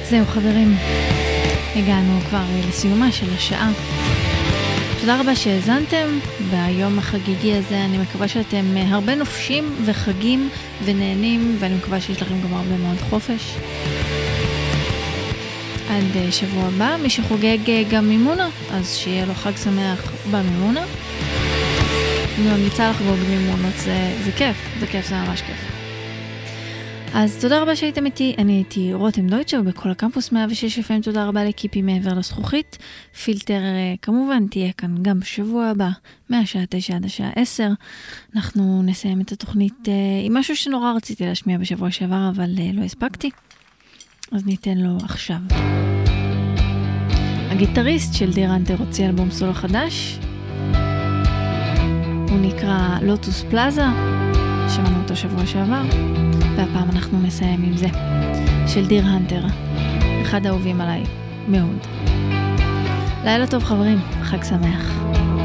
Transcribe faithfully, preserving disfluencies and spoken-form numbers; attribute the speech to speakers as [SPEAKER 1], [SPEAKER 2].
[SPEAKER 1] זהו חברים, הגענו כבר לסיומה של השעה. תודה רבה שהזנתם ביום החגיגי הזה. אני מקווה שאתם הרבה נופשים וחגים ונהנים, ואני מקווה שיש לכם גם הרבה מאוד חופש. עד שבוע הבא, מי שחוגג גם מימונה, אז שיהיה לו חג שמח במימונה. אני ממליצה לחגוג מימונות, זה, זה כיף, זה כיף, זה ממש כיף. אז תודה רבה שהייתם איתי, אני הייתי רותם דויטשר בכל הקמפוס מאה ושש אף אם, תודה רבה לקיפי מעבר לזכוכית. פילטר כמובן תהיה כאן גם בשבוע הבא, מהשעה תשע עד השעה עשר. אנחנו נסיים את התוכנית עם משהו שנורא רציתי להשמיע בשבוע שעבר, אבל לא הספקתי. אז ניתן לו עכשיו. הגיטריסט של דיר הנטר הוציא אלבום סולו חדש. הוא נקרא לוטוס פלאזה, שמענו אותו שבוע שעבר, והפעם אנחנו נסיים עם זה, של דיר הנטר, אחד האהובים עליי מאוד. לילה טוב חברים, חג שמח.